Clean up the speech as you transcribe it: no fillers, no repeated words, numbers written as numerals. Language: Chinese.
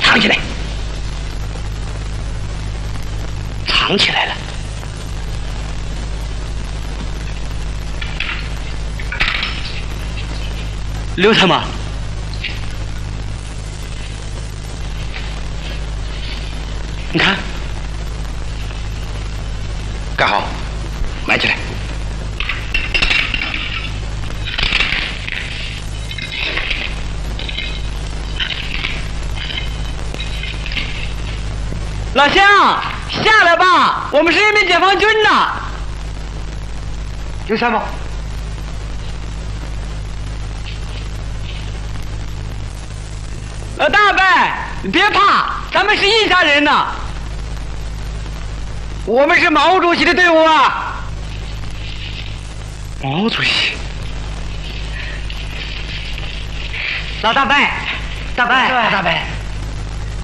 藏起来，藏起来了。刘参谋，你看， 盖好，埋起来。 老乡，下来吧，我们是人民解放军呐。 刘参谋。 老大伯，你别怕，咱们是印山人呐。我们是毛主席的队伍啊。 毛主席。 老大伯，大伯， 大伯。